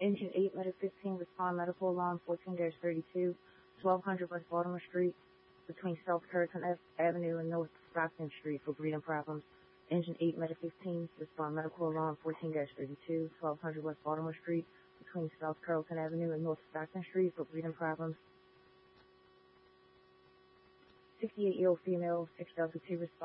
Engine 8, Medic 15, respond medical alarm 14-32, 1200 West Baltimore Street, between South Curtin Avenue and North Stockton Street for breathing problems. Engine 8, Medic 15, respond medical alarm 14-32, 1200 West Baltimore Street, between South Carrollton Avenue and North Stockton Street for breathing problems. 68-year-old female, 6 Delta 2, respond.